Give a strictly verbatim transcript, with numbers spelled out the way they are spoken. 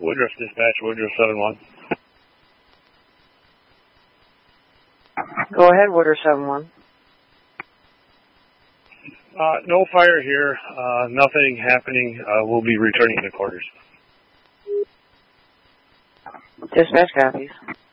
Woodruff Dispatch, Woodruff seven one. Go ahead, Woodruff seven one. Uh, no fire here. Uh, nothing happening. Uh, we'll be returning to quarters. Dispatch copies.